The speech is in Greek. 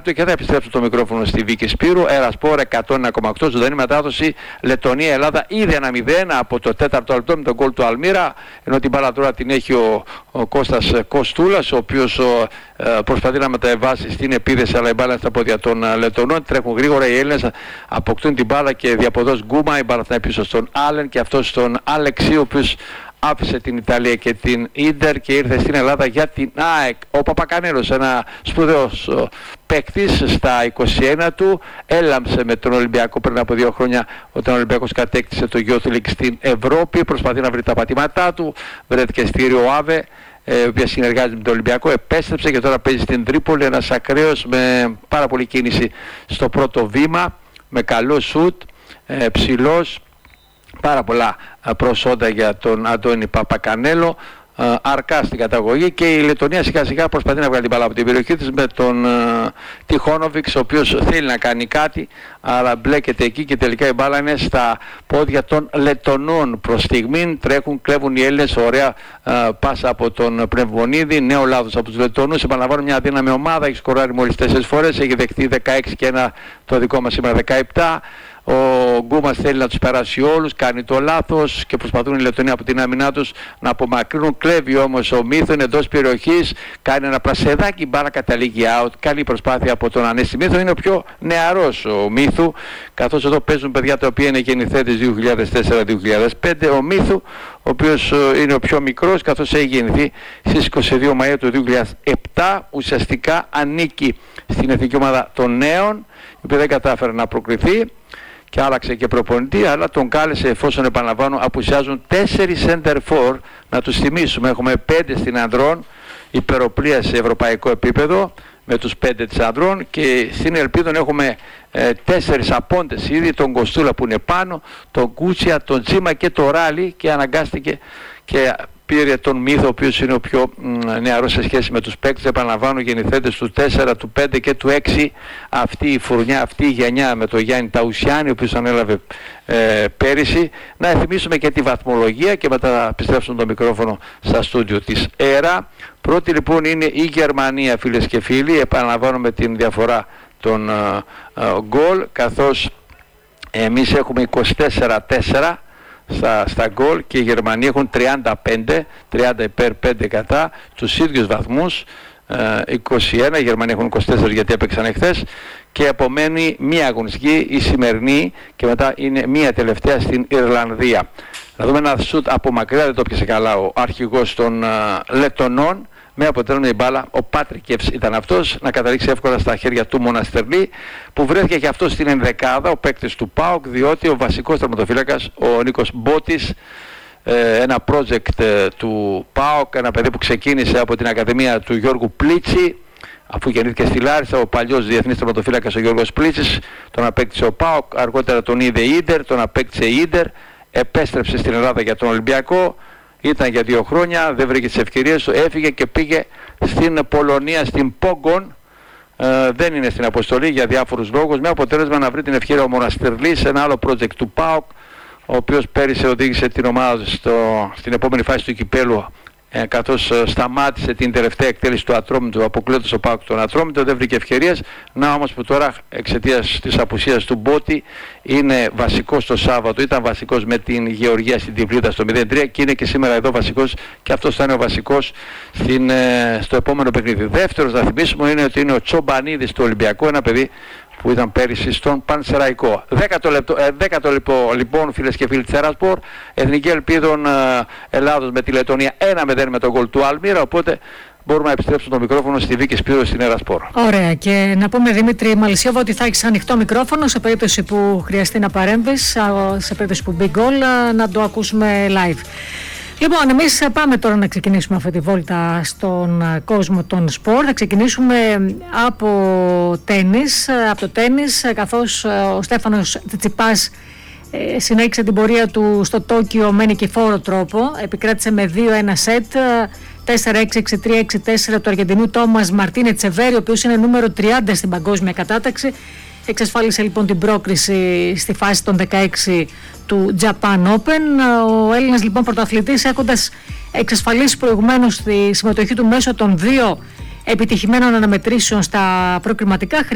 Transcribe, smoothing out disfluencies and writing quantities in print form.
δεκάλεπτο και θα επιστρέψω το μικρόφωνο στη Βίκη Σπύρου. Ερασπόρ 101,8 ζωντανή μετάδοση. Λετωνία-Ελλάδα ήδη 1-0 από το 4ο λεπτό με τον γκολ του Αλμύρα. Ενώ την μπάλα τώρα την έχει ο Κώστας Κοστούλας, ο οποίος προσπαθεί να μεταβάσει στην επίδεση, αλλά η μπάλα είναι στα πόδια των Λετωνών. Τρέχουν γρήγορα οι Έλληνες, αποκτούν την μπάλα και διαποδός Γκούμα. Η μπάλα θα είναι πίσω στον Άλεν και αυτό στον Αλεξίου, ο οποίος άφησε την Ιταλία και την Ίντερ και ήρθε στην Ελλάδα για την ΑΕΚ. Ο Παπακανέλος, ένα σπουδαίος παίκτης στα 21 του, έλαμψε με τον Ολυμπιακό πριν από 2 χρόνια όταν ο Ολυμπιακός κατέκτησε το Youth League στην Ευρώπη. Προσπαθεί να βρει τα πατήματά του, βρέθηκε στη Ριο Άβε, η οποία συνεργάζεται με τον Ολυμπιακό, επέστρεψε και τώρα παίζει στην Τρίπολη. Ένας ακραίος με πάρα πολλή κίνηση στο πρώτο βήμα, με καλό σουτ, ψηλός. Πάρα πολλά προσόντα για τον Αντώνη Παπακανέλο, αρκά στην καταγωγή, και η Λετωνία σιγά σιγά προσπαθεί να βγάλει την μπάλα από την περιοχή της με τον Τιχόνοβιξ, ο οποίος θέλει να κάνει κάτι αλλά μπλέκεται εκεί και τελικά η μπάλα είναι στα πόδια των Λετωνών. Προς στιγμήν τρέχουν, κλέβουν οι Έλληνες, ωραία πάσα από τον Πνευμονίδη, νέο λάθος από τους Λετωνούς. Επαναλαμβάνω, μια αδύναμη ομάδα, έχει σκοράρει μόλις 4 φορές, έχει δεχτεί 16 και ένα το δικό μας σήμερα 17. Ο Γκούμας θέλει να τους περάσει όλους, κάνει το λάθος και προσπαθούν οι Λετωνοί από την άμυνά τους να απομακρύνουν. Κλέβει όμως ο Μύθου, είναι εντός περιοχής, κάνει ένα πρασεδάκι, μπάλα καταλήγει out. Καλή προσπάθεια από τον Ανέστη Μύθου, είναι ο πιο νεαρός ο Μύθου, καθώς εδώ παίζουν παιδιά τα οποία είναι γεννηθέντες 2004-2005. Ο Μύθου, ο οποίος είναι ο πιο μικρός, καθώς έχει γεννηθεί στις 22 Μαΐου του 2007, ουσιαστικά ανήκει στην εθνική ομάδα των νέων, η οποία δεν κατάφερε να προκριθεί και άλλαξε και προπονητή, αλλά τον κάλεσε, εφόσον επαναλαμβάνω απουσιάζουν 4 center for, να τους θυμίσουμε, έχουμε 5 στην ανδρών, υπεροπλία σε ευρωπαϊκό επίπεδο με τους 5 της ανδρών, και στην Ελπίδων έχουμε 4 απόντες ήδη, τον Κοστούλα που είναι πάνω, τον Κούτσια, τον Τζίμα και τον Ράλι, και αναγκάστηκε και πήρε τον Μύθο, ο οποίος είναι ο πιο νεαρός σε σχέση με τους παίκτες. Επαναλαμβάνω, γεννηθέντες του 4, του 5 και του 6. Αυτή η φουρνιά, αυτή η γενιά με τον Γιάννη Ταουσιάνη, ο οποίος ανέλαβε πέρυσι. Να θυμίσουμε και τη βαθμολογία και μετά επιστρέψουμε το μικρόφωνο στα στούντιο της ΕΡΑ. Πρώτη λοιπόν είναι η Γερμανία, φίλες και φίλοι. Επαναλαμβάνω με την διαφορά των γκολ, καθώς εμείς έχουμε 24-4 στα γκολ και οι Γερμανοί έχουν 35, 30 υπέρ 5 κατά, τους ίδιους βαθμούς, 21, οι Γερμανοί έχουν 24 γιατί έπαιξαν εχθές, και απομένει μία αγωνιστική, η σημερινή, και μετά είναι μία τελευταία στην Ιρλανδία. Να δούμε ένα σουτ από μακριά, δεν το πιάσε καλά ο αρχηγός των Λετωνών, με αποτέλεσμα η μπάλα, ο Πάτρικεφς ήταν αυτός, να καταλήξει εύκολα στα χέρια του Μοναστερλή, που βρέθηκε και αυτό στην ενδεκάδα, ο παίκτης του ΠΑΟΚ, διότι ο βασικός τερματοφύλακας, ο Νίκος Μπότης, ένα project του ΠΑΟΚ, ένα παιδί που ξεκίνησε από την Ακαδημία του Γιώργου Πλίτσι, αφού γεννήθηκε στη Λάρισα, ο παλιός διεθνής τερματοφύλακας ο Γιώργος Πλίτσης, τον απέκτησε ο ΠΑΟΚ, αργότερα τον είδε η Ίντερ, τον απέκτησε η Ίντερ, επέστρεψε στην Ελλάδα για τον Ολυμπιακό. Ήταν για 2 χρόνια, δεν βρήκε τις ευκαιρίες του, έφυγε και πήγε στην Πολωνία, στην Πόγκον. Δεν είναι στην αποστολή για διάφορους λόγους, με αποτέλεσμα να βρει την ευκαιρία ο Μοναστερλής, ένα άλλο project του ΠΑΟΚ, ο οποίος πέρυσι οδήγησε την ομάδα στην επόμενη φάση του κυπέλου, καθώς σταμάτησε την τελευταία εκτέλεση του Ατρόμητου, αποκλείοντας ο ΠΑΟΚ τον Ατρόμητο, δεν βρήκε ευκαιρίες. Να όμως που τώρα εξαιτίας της απουσίας του Μπότη είναι βασικός το Σάββατο, ήταν βασικός με την Γεωργία στην Τυφλίδα στο 0-3 και είναι και σήμερα εδώ βασικός, και αυτός θα είναι ο βασικός στο επόμενο παιχνίδι. Δεύτερος να θυμίσουμε είναι ότι είναι ο Τσομπανίδης του Ολυμπιακού, ένα παιδί που ήταν πέρυσι στον Πανσεραϊκό. 10ο λοιπόν, φίλες και φίλοι της Ερασπόρ, Εθνική Ελπίδων Ελλάδος με τη Λετωνία 1-0 με τον γκολ του Αλμύρα, οπότε μπορούμε να επιστρέψουμε το μικρόφωνο στη Βίκη Σπύρου στην Ερασπόρ. Ωραία, και να πούμε Δημήτρη Μαλισσιόβα ότι θα έχεις ανοιχτό μικρόφωνο σε περίπτωση που χρειαστεί να παρέμβεις, σε περίπτωση που μπει γκολ, να το ακούσουμε live. Λοιπόν, εμείς πάμε τώρα να ξεκινήσουμε αυτή τη βόλτα στον κόσμο των σπορ. Θα ξεκινήσουμε από το τένις, καθώς ο Στέφανος Τσιτσιπάς συνέχισε την πορεία του στο Τόκιο με νικηφόρο τρόπο. Επικράτησε με 2-1 σετ, 4-6, 6-3, 6-4 του Αργεντινού Τόμας Μαρτίνε Τσεβέρι, ο οποίος είναι νούμερο 30 στην παγκόσμια κατάταξη. Εξασφάλισε λοιπόν την πρόκριση στη φάση των 16 του Japan Open. Ο Έλληνας λοιπόν πρωταθλητής, έχοντας εξασφαλίσει προηγουμένως τη συμμετοχή του μέσω των 2 επιτυχημένων αναμετρήσεων στα προκριματικά,